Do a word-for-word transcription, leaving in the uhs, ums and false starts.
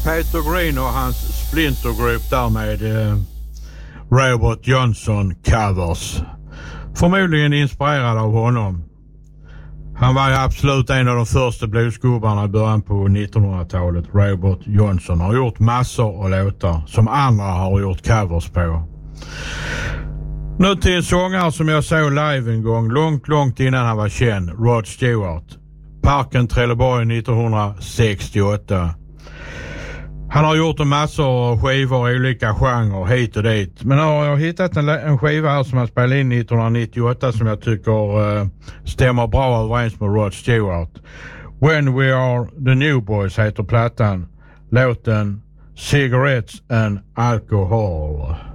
Peter Green och hans Splinter Group där med eh, Robert Johnson covers. Förmodligen inspirerad av honom. Han var ju absolut en av de första bluesgubbarna i början på nittonhundratalet. Robert Johnson har gjort massor av låtar som andra har gjort covers på. Nu till en sångare som jag såg live en gång, långt, långt innan han var känd, Rod Stewart. Parken Trelleborg nittonhundrasextioåtta. Han har gjort en massor av skivor i olika genrer hit och dit. Men nu har jag hittat en, en skiva här som han spelade in nittonhundranittioåtta som jag tycker uh, stämmer bra överens med Rod Stewart. When We Are The New Boys heter plattan. Låten Cigarettes and Alcohol.